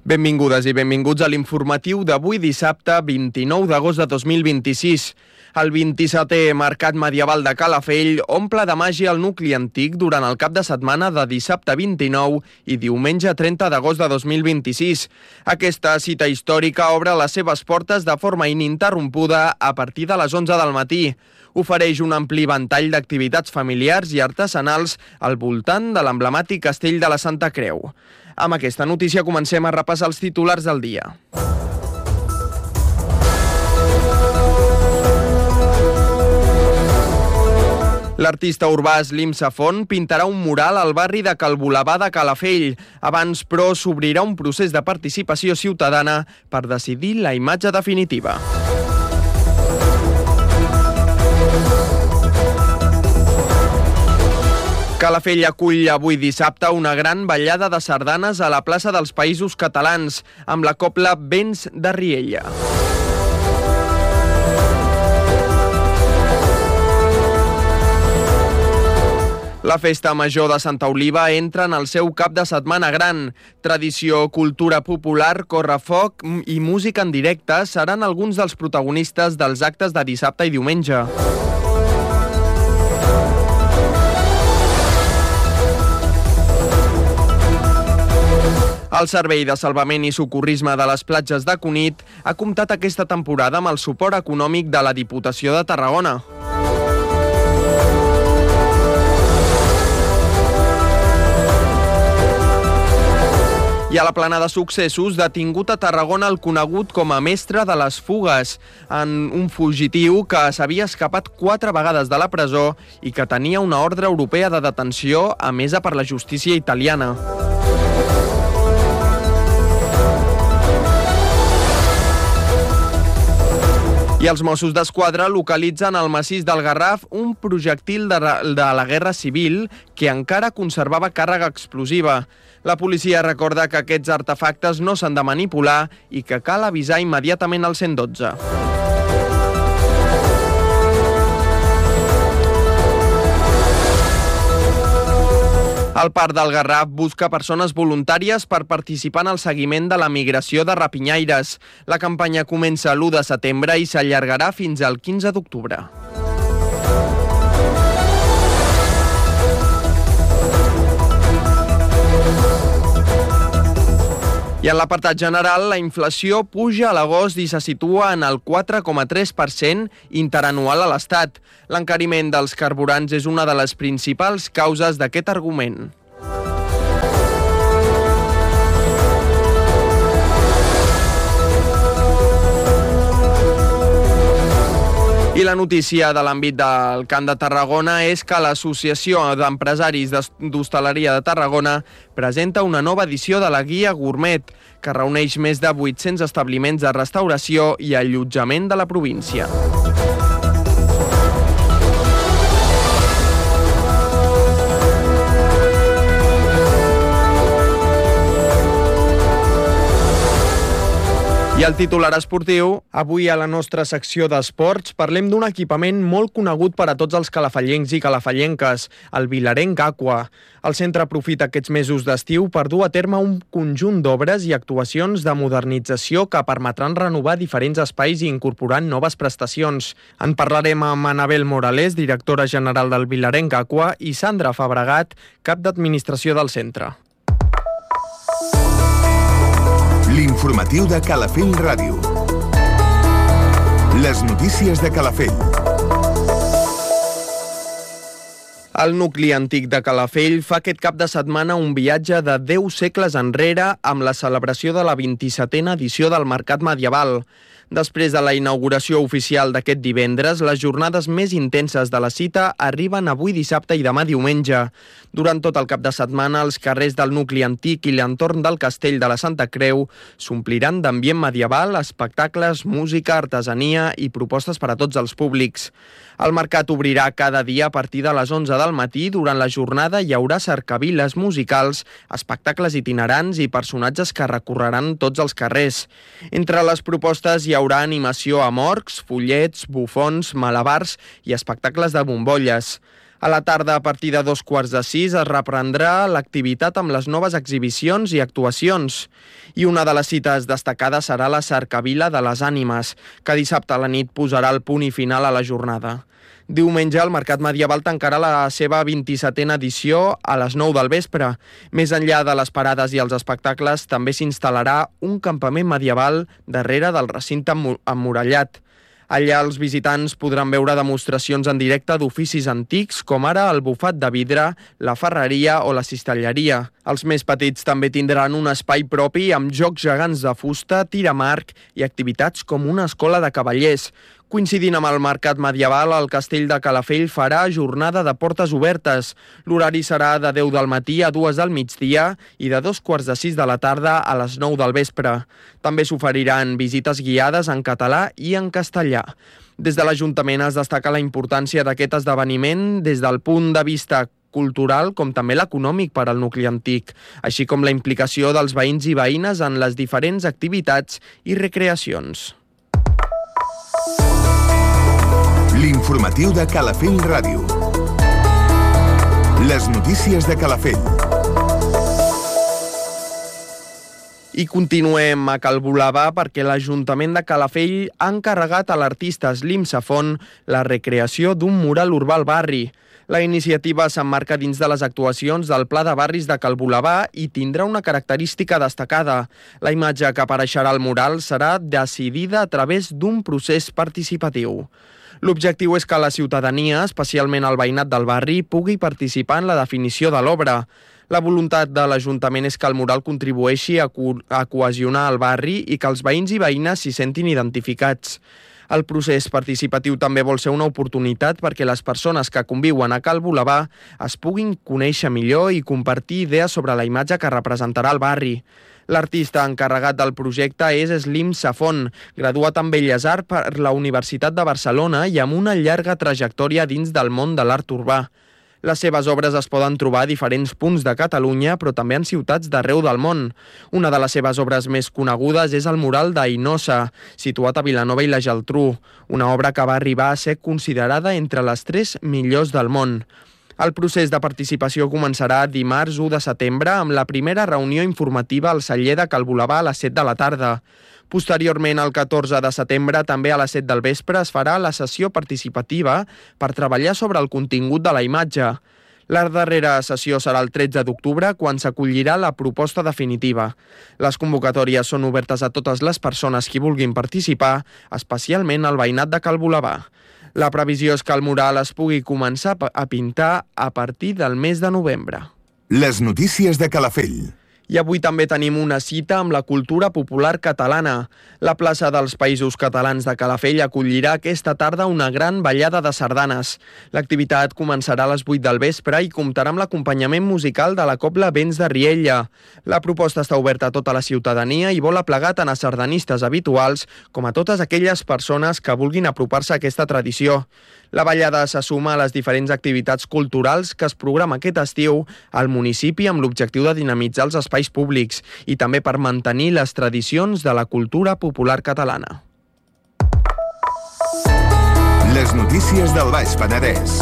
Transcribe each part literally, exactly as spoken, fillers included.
Benvingudes i benvinguts a l'informatiu d'avui dissabte vint-i-nou d'agost de dos mil vint-i-sis. El vint-i-setè Mercat Medieval de Calafell omple de màgia el nucli antic durant el cap de setmana de dissabte vint-i-nou i diumenge trenta d'agost de dos mil vint-i-sis. Aquesta cita històrica obre les seves portes de forma ininterrompuda a partir de les onze del matí. Ofereix un ampli ventall d'activitats familiars i artesanals al voltant de l'emblemàtic castell de la Santa Creu. Amb aquesta notícia comencem a repassar els titulars del dia. L'artista urbà Slim Safon pintarà un mural al barri de Calbolabà de Calafell. Abans, però, s'obrirà un procés de participació ciutadana per decidir la imatge definitiva. Calafell acull avui dissabte una gran ballada de sardanes a la plaça dels Països Catalans, amb la cobla Vents de Riella. La Festa Major de Santa Oliva entra en el seu cap de setmana gran. Tradició, cultura popular, correfoc i música en directe seran alguns dels protagonistes dels actes de dissabte i diumenge. El Servei de Salvament i Socorrisme de les Platges de Cunit ha comptat aquesta temporada amb el suport econòmic de la Diputació de Tarragona. I a la plana de successos, detingut a Tarragona el conegut com a mestre de les fugues, en un fugitiu que s'havia escapat quatre vegades de la presó i que tenia una ordre europea de detenció emesa per la justícia italiana. I els Mossos d'Esquadra localitzen al massís del Garraf un projectil de, de la Guerra Civil que encara conservava càrrega explosiva. La policia recorda que aquests artefactes no s'han de manipular i que cal avisar immediatament al cent dotze. El Parc del Garraf busca persones voluntàries per participar en el seguiment de la migració de rapinyaires. La campanya comença l'u de setembre i s'allargarà fins al quinze d'octubre. I en l'apartat general, la inflació puja a l'agost i se situa en el quatre coma tres per cent interanual a l'Estat. L'encariment dels carburants és una de les principals causes d'aquest argument. I la notícia de l'àmbit del Camp de Tarragona és que l'Associació d'Empresaris d'Hostaleria de Tarragona presenta una nova edició de la Guia Gourmet, que reuneix més de vuit-cents establiments de restauració i allotjament de la província. I el titular esportiu, avui a la nostra secció d'esports parlem d'un equipament molt conegut per a tots els calafellencs i calafellenques, el Vilarenc Aqua. El centre aprofita aquests mesos d'estiu per dur a terme un conjunt d'obres i actuacions de modernització que permetran renovar diferents espais i incorporar noves prestacions. En parlarem amb Anabel Morales, directora general del Vilarenc Aqua, i Sandra Fabregat, cap d'administració del centre. L'informatiu de Calafell Ràdio. Les notícies de Calafell. El nucli antic de Calafell fa aquest cap de setmana un viatge de deu segles enrere amb la celebració de la vint-i-setena edició del Mercat Medieval. Després de la inauguració oficial d'aquest divendres, les jornades més intenses de la cita arriben avui dissabte i demà diumenge. Durant tot el cap de setmana, els carrers del nucli antic i l'entorn del castell de la Santa Creu s'ompliran d'ambient medieval, espectacles, música, artesania i propostes per a tots els públics. El mercat obrirà cada dia a partir de les onze del matí. Durant la jornada hi haurà cercaviles musicals, espectacles itinerants i personatges que recorreran tots els carrers. Entre les propostes hi haurà animació amb orcs, follets, bufons, malabars i espectacles de bombolles. A la tarda, a partir de dos quarts de sis, es reprendrà l'activitat amb les noves exhibicions i actuacions. I una de les cites destacades serà la Cercavila de les Ànimes, que dissabte a la nit posarà el punt i final a la jornada. Diumenge, el Mercat Medieval tancarà la seva vint-i-setena edició a les nou del vespre. Més enllà de les parades i els espectacles, també s'instal·larà un campament medieval darrere del recinte emmurallat. Allà els visitants podran veure demostracions en directe d'oficis antics, com ara el bufat de vidre, la ferreria o la cistelleria. Els més petits també tindran un espai propi amb jocs gegants de fusta, tir amb arc i activitats com una escola de cavallers. Coincidint amb el Mercat Medieval, el Castell de Calafell farà jornada de portes obertes. L'horari serà de deu del matí a dues del migdia i de dos quarts de sis de la tarda a les nou del vespre. També s'oferiran visites guiades en català i en castellà. Des de l'Ajuntament es destaca la importància d'aquest esdeveniment des del punt de vista cultural com també l'econòmic per al nucli antic, així com la implicació dels veïns i veïnes en les diferents activitats i recreacions. L'informatiu de Calafell Ràdio. Les notícies de Calafell. I continuem a Cal Volabà perquè l'Ajuntament de Calafell ha encarregat a l'artista Slim Safon la recreació d'un mural urbà al barri. La iniciativa s'emmarca dins de les actuacions del Pla de Barris de Cal Volabà i tindrà una característica destacada. La imatge que apareixerà al mural serà decidida a través d'un procés participatiu. L'objectiu és que la ciutadania, especialment el veïnat del barri, pugui participar en la definició de l'obra. La voluntat de l'Ajuntament és que el mural contribueixi a, co a cohesionar el barri i que els veïns i veïnes s'hi sentin identificats. El procés participatiu també vol ser una oportunitat perquè les persones que conviuen a Cal Volabà es puguin conèixer millor i compartir idees sobre la imatge que representarà el barri. L'artista encarregat del projecte és Slim Safon, graduat en Belles Arts per la Universitat de Barcelona i amb una llarga trajectòria dins del món de l'art urbà. Les seves obres es poden trobar a diferents punts de Catalunya, però també en ciutats d'arreu del món. Una de les seves obres més conegudes és el mural d'Ainosa, situat a Vilanova i la Geltrú, una obra que va arribar a ser considerada entre les tres millors del món. El procés de participació començarà dimarts u de setembre amb la primera reunió informativa al celler de Cal Volabà a les set de la tarda. Posteriorment, el catorze de setembre, també a les set del vespre, es farà la sessió participativa per treballar sobre el contingut de la imatge. La darrera sessió serà el tretze d'octubre, quan s'acollirà la proposta definitiva. Les convocatòries són obertes a totes les persones que vulguin participar, especialment al veïnat de Cal Volabà. La previsió és que el mural es pugui començar a pintar a partir del mes de novembre. Les notícies de Calafell. I avui també tenim una cita amb la cultura popular catalana. La plaça dels Països Catalans de Calafell acollirà aquesta tarda una gran ballada de sardanes. L'activitat començarà a les vuit del vespre i comptarà amb l'acompanyament musical de la cobla Vents de Riella. La proposta està oberta a tota la ciutadania i vol aplegar tant a sardanistes habituals com a totes aquelles persones que vulguin apropar-se a aquesta tradició. La ballada se suma a les diferents activitats culturals que es programa aquest estiu al municipi amb l'objectiu de dinamitzar els espais públics i també per mantenir les tradicions de la cultura popular catalana. Les notícies del Baix Penedès.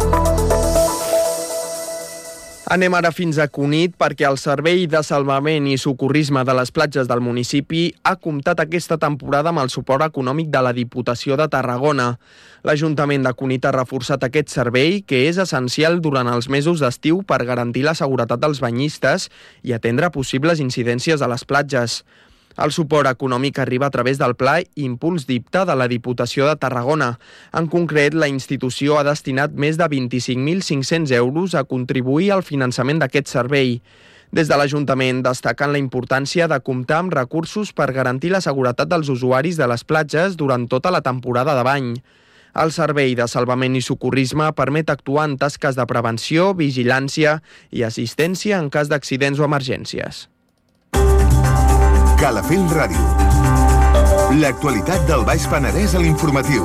Anem ara fins a Cunit perquè el Servei de Salvament i Socorrisme de les Platges del municipi ha comptat aquesta temporada amb el suport econòmic de la Diputació de Tarragona. L'Ajuntament de Cunit ha reforçat aquest servei, que és essencial durant els mesos d'estiu per garantir la seguretat dels banyistes i atendre possibles incidències a les platges. El suport econòmic arriba a través del Pla Impuls d'I P T A de la Diputació de Tarragona. En concret, la institució ha destinat més de vint-i-cinc mil cinc-cents euros a contribuir al finançament d'aquest servei. Des de l'Ajuntament destaquen la importància de comptar amb recursos per garantir la seguretat dels usuaris de les platges durant tota la temporada de bany. El Servei de Salvament i Socorrisme permet actuar en tasques de prevenció, vigilància i assistència en cas d'accidents o emergències. Calafell Ràdio. L'actualitat del Baix Penedès a l'informatiu.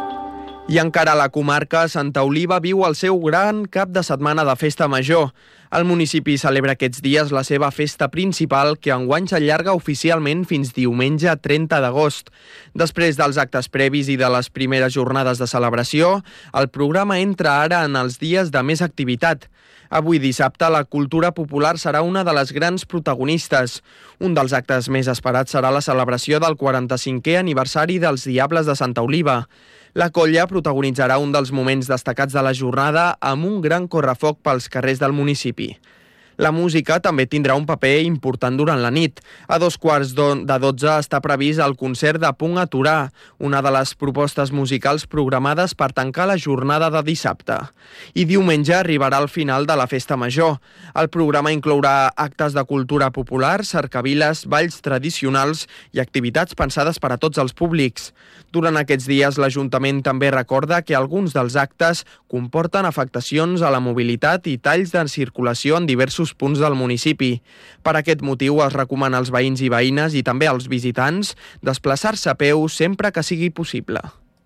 I encara a la comarca, Santa Oliva viu el seu gran cap de setmana de festa major. El municipi celebra aquests dies la seva festa principal, que enguany s'allarga oficialment fins diumenge trenta d'agost. Després dels actes previs i de les primeres jornades de celebració, el programa entra ara en els dies de més activitat. Avui dissabte, la cultura popular serà una de les grans protagonistes. Un dels actes més esperats serà la celebració del quaranta-cinquè aniversari dels Diables de Santa Oliva. La colla protagonitzarà un dels moments destacats de la jornada amb un gran correfoc pels carrers del municipi. La música també tindrà un paper important durant la nit. A dos quarts de dotze està previst el concert de Punt a Torà, una de les propostes musicals programades per tancar la jornada de dissabte. I diumenge arribarà al final de la festa major. El programa inclourà actes de cultura popular, cercaviles, balls tradicionals i activitats pensades per a tots els públics. Durant aquests dies, l'Ajuntament també recorda que alguns dels actes comporten afectacions a la mobilitat i talls de circulació en diversos punts del municipi. Per aquest motiu es recomana als veïns i veïnes i també als visitants desplaçar-se a peu sempre que sigui possible.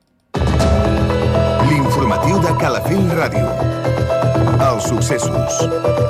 L'informatiu de Calafell Ràdio. Els successos.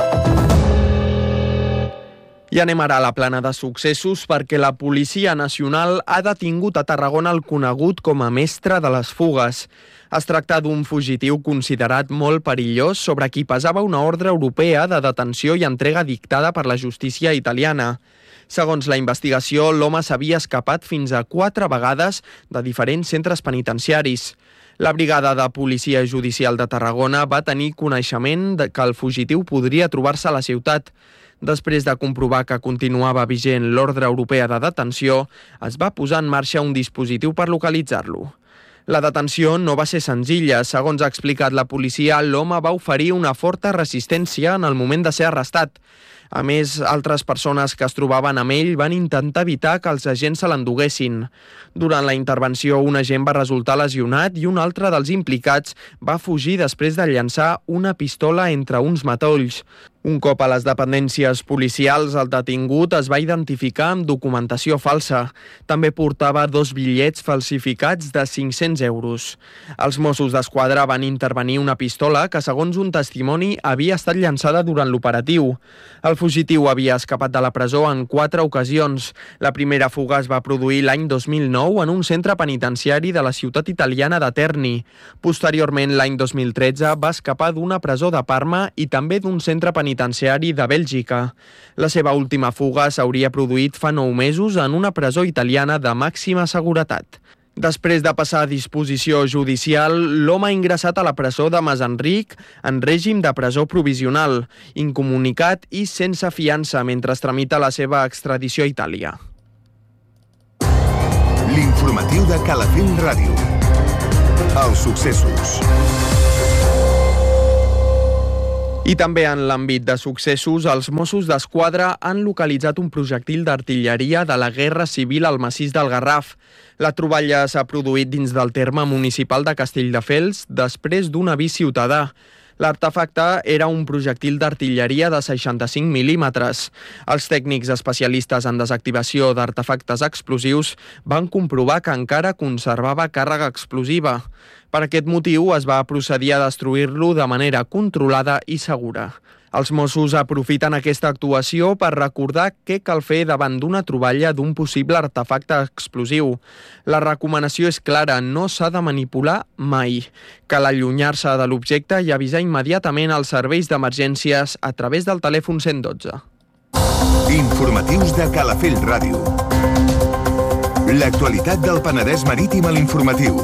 I anem ara a la plana de successos perquè la Policia Nacional ha detingut a Tarragona el conegut com a mestre de les fugues. Es tracta d'un fugitiu considerat molt perillós sobre qui pesava una ordre europea de detenció i entrega dictada per la justícia italiana. Segons la investigació, l'home s'havia escapat fins a quatre vegades de diferents centres penitenciaris. La Brigada de Policia Judicial de Tarragona va tenir coneixement de que el fugitiu podria trobar-se a la ciutat. Després de comprovar que continuava vigent l'ordre europea de detenció, es va posar en marxa un dispositiu per localitzar-lo. La detenció no va ser senzilla. Segons ha explicat la policia, l'home va oferir una forta resistència en el moment de ser arrestat. A més, altres persones que es trobaven amb ell van intentar evitar que els agents se l'enduguessin. Durant la intervenció, un agent va resultar lesionat i un altre dels implicats va fugir després de llançar una pistola entre uns matolls. Un cop a les dependències policials, el detingut es va identificar amb documentació falsa. També portava dos bitllets falsificats de cinc-cents euros. Els Mossos d'Esquadra van intervenir una pistola que, segons un testimoni, havia estat llançada durant l'operatiu. El fugitiu havia escapat de la presó en quatre ocasions. La primera fuga es va produir l'any dos mil nou en un centre penitenciari de la ciutat italiana de Terni. Posteriorment, l'any dos mil tretze, va escapar d'una presó de Parma i també d'un centre penitenciari de Bèlgica. La seva última fuga s'hauria produït fa nou mesos en una presó italiana de màxima seguretat. Després de passar a disposició judicial, l'home ha ingressat a la presó de Masenric en règim de presó provisional, incomunicat i sense fiança mentre es tramita la seva extradició a Itàlia. L'informatiu de Calafell Ràdio. Els successos. I també en l'àmbit de successos, els Mossos d'Esquadra han localitzat un projectil d'artilleria de la Guerra Civil al massís del Garraf. La troballa s'ha produït dins del terme municipal de Castelldefels després d'un avís ciutadà. L'artefacte era un projectil d'artilleria de seixanta-cinc mil·límetres. Els tècnics especialistes en desactivació d'artefactes explosius van comprovar que encara conservava càrrega explosiva. Per aquest motiu es va procedir a destruir-lo de manera controlada i segura. Els Mossos aprofiten aquesta actuació per recordar què cal fer davant d'una troballa d'un possible artefacte explosiu. La recomanació és clara, no s'ha de manipular mai. Cal allunyar-se de l'objecte i avisar immediatament als serveis d'emergències a través del telèfon cent dotze. Informatius de Calafell Ràdio. L'actualitat del Penedès Marítim a l'informatiu.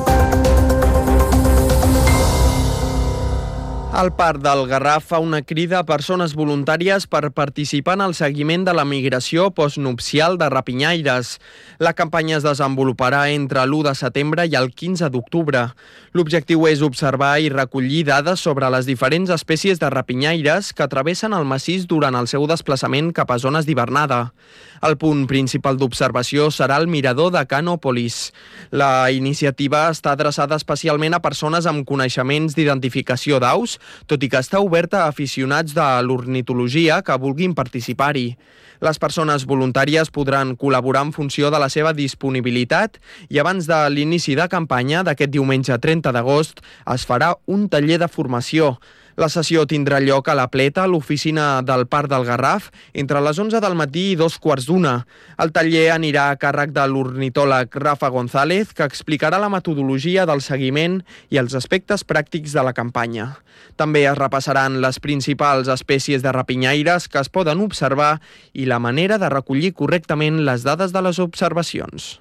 El Parc del Garraf fa una crida a persones voluntàries per participar en el seguiment de la migració postnupcial de rapinyaires. La campanya es desenvoluparà entre l'u de setembre i el quinze d'octubre. L'objectiu és observar i recollir dades sobre les diferents espècies de rapinyaires que travessen el massís durant el seu desplaçament cap a zones d'hivernada. El punt principal d'observació serà el mirador de Canòpolis. La iniciativa està adreçada especialment a persones amb coneixements d'identificació d'aus, tot i que està oberta a aficionats de l'ornitologia que vulguin participar-hi. Les persones voluntàries podran col·laborar en funció de la seva disponibilitat i abans de l'inici de campanya d'aquest diumenge trenta d'agost es farà un taller de formació. La sessió tindrà lloc a la Pleta, a l'oficina del Parc del Garraf, entre les onze del matí i dos quarts d'una. El taller anirà a càrrec de l'ornitòleg Rafa González, que explicarà la metodologia del seguiment i els aspectes pràctics de la campanya. També es repassaran les principals espècies de rapinyaires que es poden observar i la manera de recollir correctament les dades de les observacions.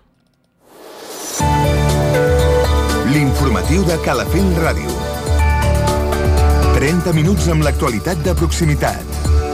L'informatiu de Calafell Ràdio. trenta minuts amb l'actualitat de proximitat.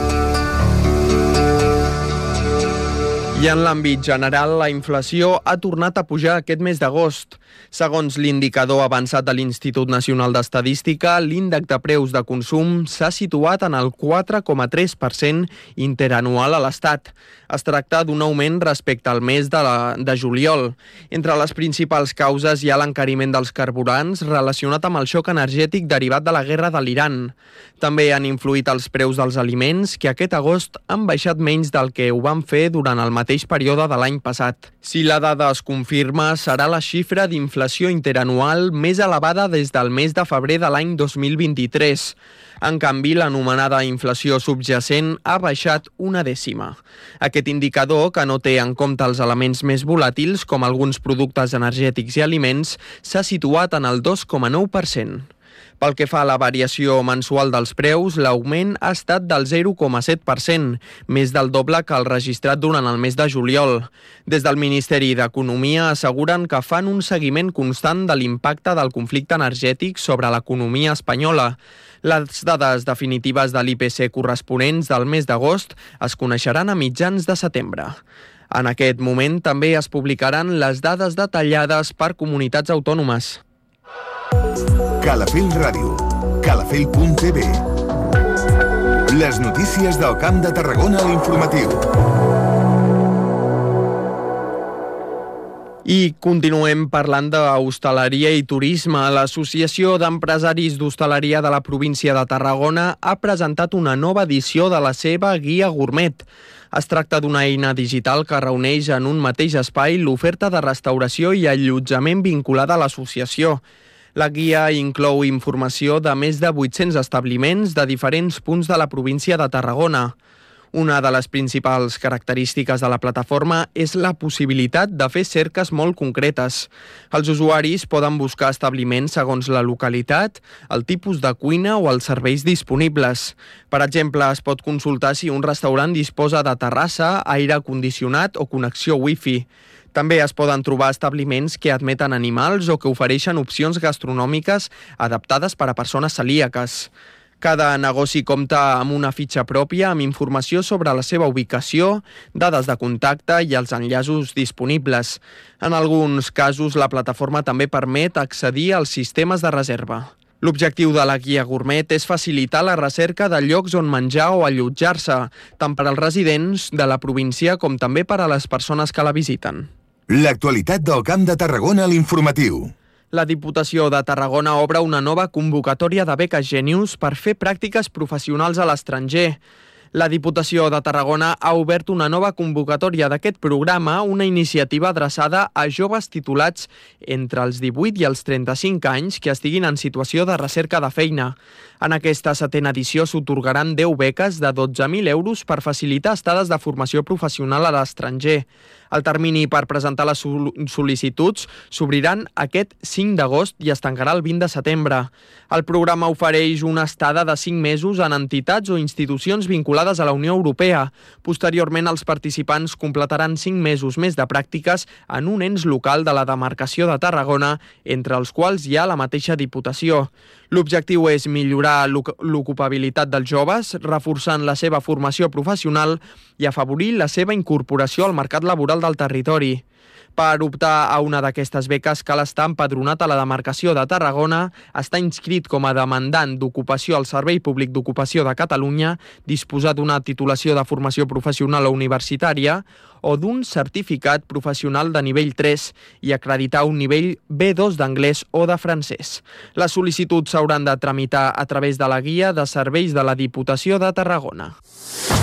I en l'àmbit general, la inflació ha tornat a pujar aquest mes d'agost. Segons l'indicador avançat de l'Institut Nacional d'Estadística, l'índex de preus de consum s'ha situat en el quatre coma tres per cent interanual a l'Estat. Es tracta d'un augment respecte al mes de, la, de juliol. Entre les principals causes hi ha l'encariment dels carburants relacionat amb el xoc energètic derivat de la guerra de l'Iran. També han influït els preus dels aliments, que aquest agost han baixat menys del que ho van fer durant el mateix període de l'any passat. Si la dada es confirma, serà la xifra d'inflació interanual més elevada des del mes de febrer de l'any dos mil vint-i-tres. En canvi, l'anomenada inflació subjacent ha baixat una dècima. Aquest indicador, que no té en compte els elements més volàtils, com alguns productes energètics i aliments, s'ha situat en el dos coma nou per cent. Pel que fa a la variació mensual dels preus, l'augment ha estat del zero coma set per cent, més del doble que el registrat durant el mes de juliol. Des del Ministeri d'Economia asseguren que fan un seguiment constant de l'impacte del conflicte energètic sobre l'economia espanyola. Les dades definitives de l'I P C corresponents del mes d'agost es coneixeran a mitjans de setembre. En aquest moment també es publicaran les dades detallades per comunitats autònomes. Calafell Ràdio, calafell punt t v. Les notícies del Camp de Tarragona a l'informatiu. I continuem parlant d'hostaleria i turisme. L'Associació d'Empresaris d'Hostaleria de la província de Tarragona ha presentat una nova edició de la seva guia gourmet. Es tracta d'una eina digital que reuneix en un mateix espai l'oferta de restauració i allotjament vinculada a l'associació. La guia inclou informació de més de vuit-cents establiments de diferents punts de la província de Tarragona. Una de les principals característiques de la plataforma és la possibilitat de fer cerques molt concretes. Els usuaris poden buscar establiments segons la localitat, el tipus de cuina o els serveis disponibles. Per exemple, es pot consultar si un restaurant disposa de terrassa, aire condicionat o connexió wifi. També es poden trobar establiments que admeten animals o que ofereixen opcions gastronòmiques adaptades per a persones celíaques. Cada negoci compta amb una fitxa pròpia amb informació sobre la seva ubicació, dades de contacte i els enllaços disponibles. En alguns casos, la plataforma també permet accedir als sistemes de reserva. L'objectiu de la guia gourmet és facilitar la recerca de llocs on menjar o allotjar-se, tant per als residents de la província com també per a les persones que la visiten. L'actualitat del Camp de Tarragona a l'informatiu. La Diputació de Tarragona obre una nova convocatòria de beques Genius per fer pràctiques professionals a l'estranger. La Diputació de Tarragona ha obert una nova convocatòria d'aquest programa, una iniciativa adreçada a joves titulats entre els divuit i els trenta-cinc anys que estiguin en situació de recerca de feina. En aquesta setena edició s'atorgaran deu beques de dotze mil euros per facilitar estades de formació professional a l'estranger. El termini per presentar les sol·licituds s'obriran aquest cinc d'agost i es tancarà el vint de setembre. El programa ofereix una estada de cinc mesos en entitats o institucions vinculades a la Unió Europea. Posteriorment, els participants completaran cinc mesos més de pràctiques en un ens local de la demarcació de Tarragona, entre els quals hi ha la mateixa Diputació. L'objectiu és millorar l'ocupabilitat dels joves, reforçant la seva formació professional i afavorir la seva incorporació al mercat laboral del territori. Per optar a una d'aquestes beques cal estar empadronat a la demarcació de Tarragona, estar inscrit com a demandant d'ocupació al Servei Públic d'Ocupació de Catalunya, disposar d'una titulació de formació professional o universitària o d'un certificat professional de nivell tres i acreditar un nivell B dos d'anglès o de francès. Les sol·licituds s'hauran de tramitar a través de la guia de serveis de la Diputació de Tarragona.